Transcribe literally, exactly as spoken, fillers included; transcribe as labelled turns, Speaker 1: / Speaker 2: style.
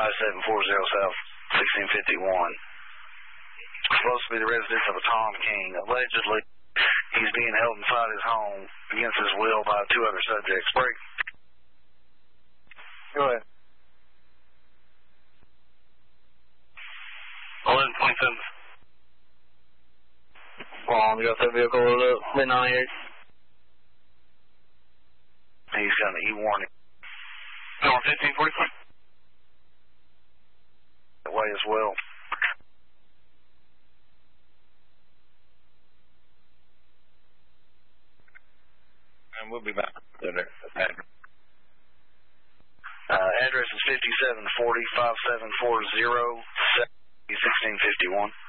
Speaker 1: five seven four zero South sixteen fifty-one. Supposed to be the residence of a Tom King. Allegedly, he's being held inside his home against his will by two other subjects. Break.
Speaker 2: Go ahead.
Speaker 3: eleven twenty-seven.
Speaker 2: Well, we got that vehicle loaded up. Mid ninety-eight.
Speaker 1: He's got an E-warning.
Speaker 3: Number fifteen forty-five.
Speaker 1: That way as well.
Speaker 2: And we'll be back. There, there.
Speaker 1: Uh, address is fifty-seven forty, five seven four zero, sixteen fifty-one.